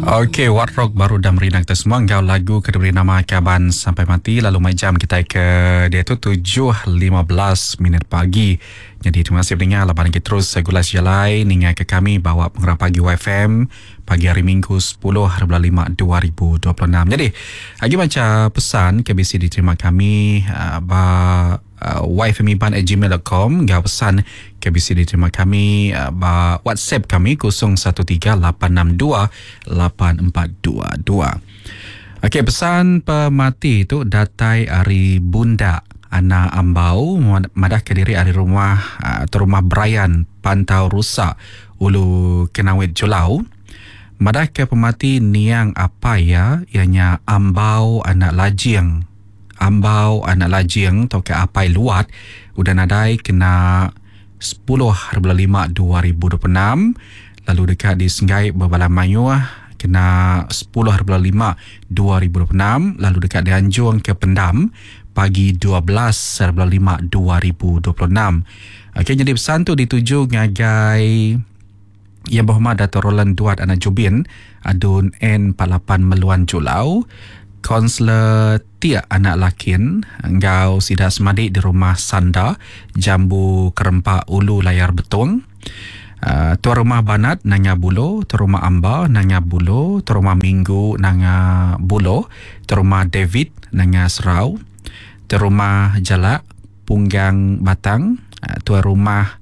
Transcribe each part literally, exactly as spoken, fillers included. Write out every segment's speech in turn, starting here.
Okey, What Rock baru dah merinang kita semua. Engkau lagu kedua beri nama Kaban Sampai Mati. Lalu mai jam kita ke dia tu tujuh lima belas minit pagi. Jadi terima kasih pendengar. Laban kita terus segulas jalai ningai ke kami bawa pengeram pagi Y F M pagi hari Minggu sepuluh hari bulan lima dua ribu dua puluh enam. Jadi lagi macam pesan K B C diterima kami uh, ba uh, y f m iban at gmail dot com. Gak pesan K B C diterima kami uh, ba WhatsApp kami kosong satu tiga lapan enam dua lapan empat dua dua. Okey, pesan pemati itu datai ari bunda Ana Ambau madah ke diri ari rumah atau rumah Brian Pantau Rusak Ulu Kenawit Julau. Madah ke pemati niang apa ya ianya Ambau anak lajing. Ambau anak lajing atau ke apai luat udah nadai kena sepuluh hari bulan lima dua ribu dua puluh enam. Lalu dekat di Senggai Berbalan Mayuah kena sepuluh hari bulan lima dua ribu dua puluh enam. Lalu dekat di Anjung ke Pendam pagi dua belas hari bulan lima dua ribu dua puluh enam. Okey, jadi pesan tu dituju ngagai Yang Berhormat Dato' Roland Duat Anak Jubin Adun N empat lapan Meluan Julau, Kaunselor Tia Anak Lakin Engkau Sidak Semadik di Rumah Sanda Jambu Kerempak Ulu Layar Betung, uh, Tuan Rumah Banat Nanga Bulo, Tuan Rumah Amba Nanga Bulo, Tuan Rumah Minggu Nanga Bulo, Tuan Rumah David Nanga Serau, Tuan Rumah Jalak Punggang Batang, uh, Tuan Rumah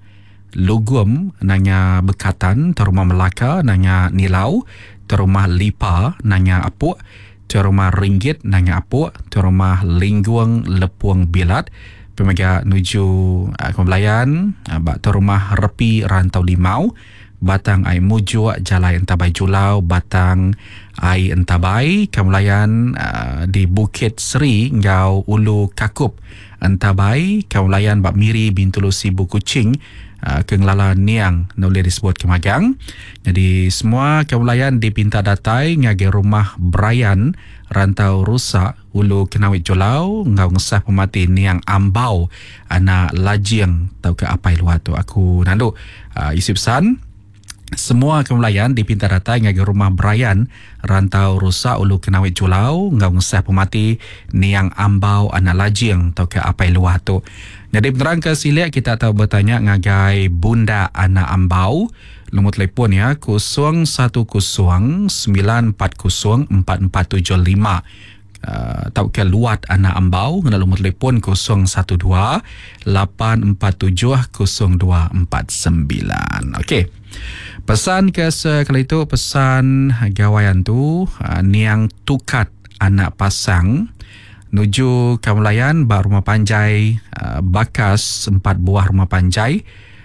Lugum Nanya Bekatan, Tuan Rumah Melaka Nanya Nilau, Tuan Rumah Lipa Nanya Apuk, Tuan Rumah Ringgit Nanya Apuk, Tuan Rumah Lingguang Lepuang Bilat, Pemega Nuju uh, Kembelayan, uh, Tuan Rumah Repi Rantau Limau, Batang Ai Mujuk Jalai Entabai Julau, Batang Ai Entabai Kembelayan uh, di Bukit Seri Ngau Ulu Kakup Entabai Kembelayan Bak Miri Bintulu Sibu Kucing uh, Kenglala Niang boleh disebut Kemagang. Jadi semua kembelayan dipinta datai ngage rumah Brian Rantau Rusak Ulu Kenawit Julau ngau ngesah pemati Niang Ambau anak lajing tau ke apai luar tu. Aku nandu uh, isi pesan semua kembelayan dipinta datai ngage rumah Brian Rantau Rusak Ulu Kenawit Julau ngau ngesah pemati Niang Ambau anak lajing tau ke apai luar tu. Jadi penerang ke silik kita tahu bertanya ngagai bunda anak Ambau. Lumut telefon ya kosong satu kosong sembilan empat kosong empat empat tujuh lima. Uh, tahu ke luat anak Ambau ngena lumut telefon kosong satu dua lapan empat tujuh kosong dua empat sembilan. Okey. Pesan ke sekali itu pesan gawayan tu uh, niang tukat anak pasang nuju Kamulayan ba rumah panjai uh, Bakas empat buah rumah panjai,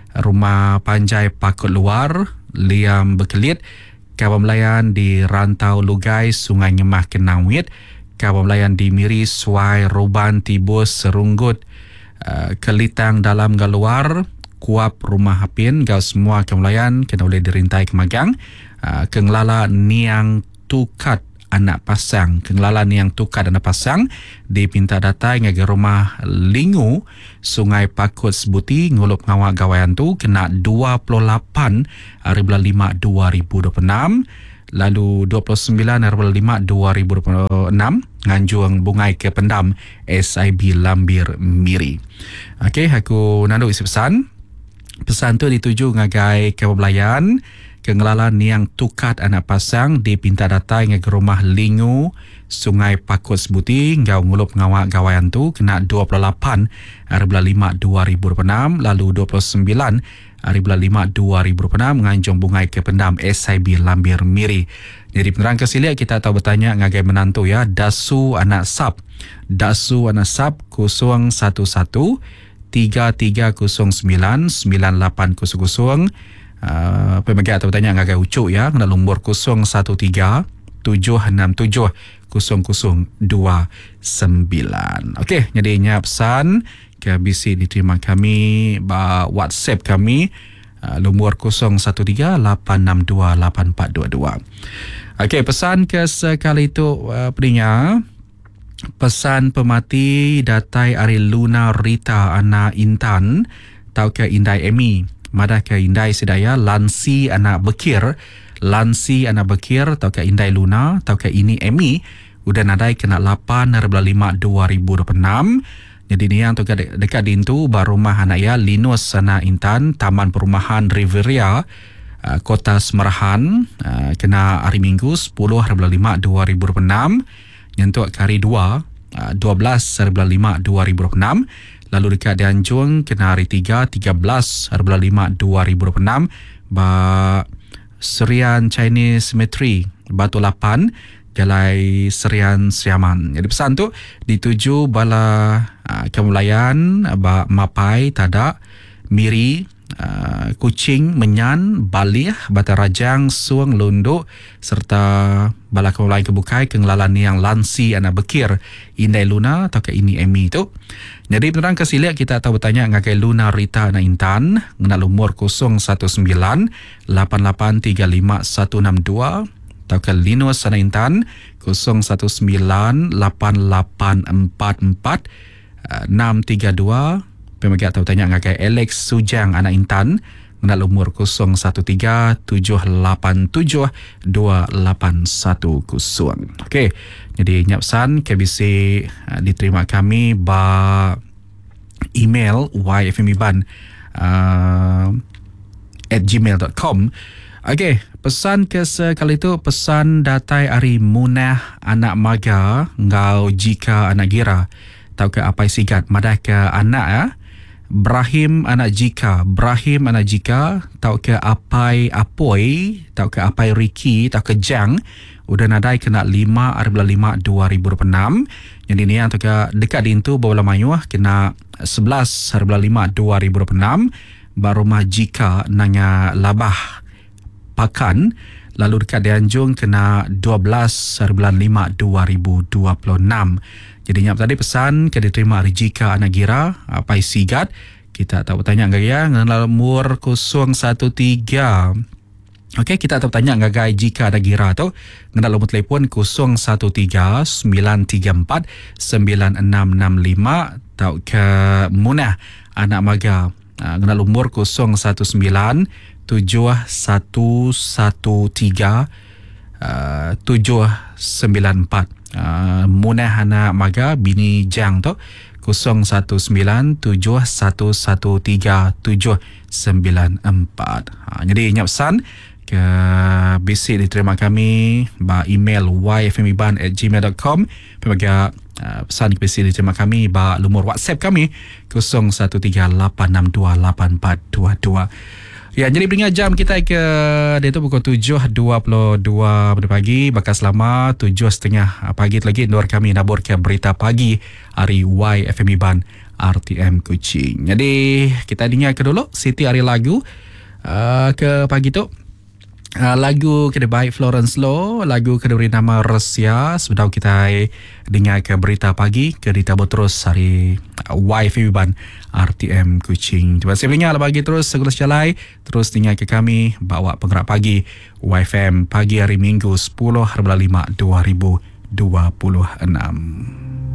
rumah panjai Pakut Luar Liam Bekelit, Kamulayan di Rantau Lugai Sungai Ngemah Kenawit, Kamulayan di Miri Suai Roban Tibus Serunggut, uh, Kelitang Dalam Galuar Kuap Rumah Hapin. Gau semua Kamulayan kena boleh dirintai Kemagang, uh, Kenglala Niang Tukat anak pasang, Kenglalan yang tukar anak pasang dipinta datai ngage rumah Lingu Sungai Pakut Sebuti ngulup ngawak gawayan tu kena dua puluh lapan hari bulan lima dua ribu dua puluh enam. Lalu dua puluh sembilan hari bulan lima dua ribu dua puluh enam nganjuang bungai ke Pendam S I B Lambir Miri. Okey, aku nandu isi pesan. Pesan tu dituju ngagai kebelayan Kengelalan yang tukat anak pasang dipinta datai ngage rumah Lingu Sungai Pakut Sebuti ngau ngulup ngawak gawayan tu kena dua puluh lapan hari bulan lima dua ribu dua puluh enam. Lalu dua puluh sembilan hari bulan lima dua ribu dua puluh enam nganjung bungai ke Pendam S I B Lambir Miri. Jadi penerang kesilik kita tahu bertanya ngagai menantu ya Dasu anak Sap, Dasu anak Sap kosong satu satu tiga tiga kosong sembilan sembilan lapan kosong kosong. Uh, pemegang atau bertanya ngagai ucuk ya kena nombor kosong satu tiga tujuh enam tujuh kosong kosong dua sembilan. Okey, jadi ini pesan K B C diterima kami ba WhatsApp kami uh, nombor kosong satu tiga lapan enam dua lapan empat dua dua. Okey, pesan ke sekali itu uh, pendengar pesan pemati datai Ari Luna Rita Ana Intan tau ke Indai Emi madah ke Indai Sedaya Lansi anak Bekir Lansi Anak Bekir atau ke Indai Luna atau ke Ini Emi udah nadai kena lapan bulan lima dua ribu dua puluh enam. Jadi ni yang dekat, dekat dintu Barumah Anak Ya Linus Anak Intan Taman Perumahan Riveria uh, Kota Semerahan uh, kena hari Minggu sepuluh bulan lima dua ribu dua puluh enam. Nyentuk kari dua uh, dua belas bulan lima dua ribu dua puluh enam. Lalu dekat Dianjung kena hari tiga tiga belas bulan lima dua ribu dua puluh enam. Ba Serian Chinese Cemetery Batu Lapan Galai Serian Seriaman. Jadi pesan tu dituju bala uh, Kemulayan ba Mapai Tadak Miri uh, Kuching Menyan Balih Bata Rajang Suang Lunduk serta bala Kemulayan Kebukai Kengelalan yang Lansi Anak Bekir Indai Luna atau ke Ini Emi tu. Jadi penerang kesilik kita tahu bertanya ngakai Luna Rita Anak Intan ngenal umur kosong satu sembilan lapan lapan tiga lima satu enam dua atau ke Linus Anak Intan kosong satu sembilan lapan lapan empat empat enam tiga dua. Pemagi atau tanya ngakai Alex Sujang Anak Intan ngenal umur kosong satu tiga tujuh lapan tujuh dua lapan satu kosong. Okey. Jadi nyapsan K B C uh, diterima kami ba email y f m iban uh, at gmail dot com. Okey, pesan ke sekali itu pesan datai ari Munah Anak Maga ngau jika anak gira tau ke apai sigat madah ke anak ya. Brahim Anak Jika, Brahim Anak Jika, tau ke apai apoi, tau ke apai Ricky, tau ke Jang, udah nadai kena lima bulan lima dua ribu dua puluh enam. Jadi ni yang tau ke dekat dintu Bawala Mayuh kena sebelas bulan lima dua ribu dua puluh enam. Barumah Jika nanya Labah Pakan. Lalu dekat Dianjung kena dua belas bulan lima dua ribu dua puluh enam. Jadi nyap tadi pesan ke diterima Rijika Anak Gira Apai Sigat. Kita tak bertanya gaya ngenal umur kosong satu tiga. Okey, kita tak bertanya gagai Jika Anak Gira tu ngenal umur telefon kosong satu tiga sembilan tiga empat sembilan enam enam lima atau ke Munah Anak Maga ngenal umur kosong satu sembilan tujuh satu satu tiga tujuh sembilan empat. Uh, Munah Anak Maga Bini Jang tu kosong satu sembilan tujuh satu satu tiga tujuh sembilan empat. Ha, jadi nyapsan ke basic diterima kami ba email y f m iban at gmail dot com. Pembaga uh, pesan ke basic diterima kami ba lumur WhatsApp kami kosong satu tiga lapan enam dua lapan empat dua dua. Ya, jadi peringkat jam kita ke dia tu pukul tujuh dua puluh dua pagi. Bakal selama tujuh setengah pagi lagi luar kami nabur ke berita pagi hari Y F M Iban R T M Kuching. Jadi kita dengar ke dulu Siti Ari lagu uh, ke pagi tu. Uh, lagu kedai baik Florence Law, lagu kedai nama Rusia. Sudah kita dengar ke berita pagi ke ditabur terus hari Y F M Iban R T M Kuching. Terima kasih dengar bagi terus segulas jalai. Terus dengar ke kami bawa penggerak pagi Y F M pagi hari Minggu sepuluh bulan lima dua ribu dua puluh enam.